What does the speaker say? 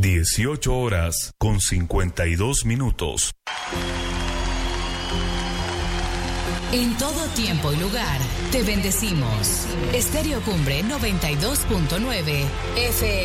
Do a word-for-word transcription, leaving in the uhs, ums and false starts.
dieciocho horas con cincuenta y dos minutos. En todo tiempo y lugar, te bendecimos. Estéreo Cumbre noventa y dos punto nueve F M.